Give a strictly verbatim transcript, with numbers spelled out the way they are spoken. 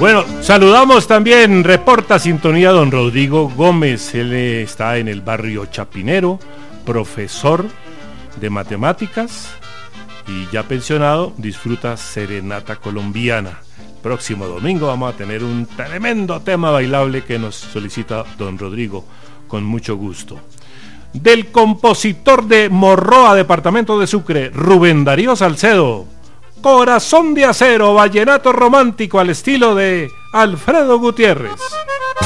Bueno, saludamos también, reporta sintonía don Rodrigo Gómez. Él está en el barrio Chapinero, profesor de matemáticas y ya pensionado, disfruta serenata colombiana. Próximo domingo vamos a tener un tremendo tema bailable que nos solicita don Rodrigo con mucho gusto. Del compositor de Morroa, departamento de Sucre, Rubén Darío Salcedo, Corazón de Acero, vallenato romántico al estilo de Alfredo Gutiérrez.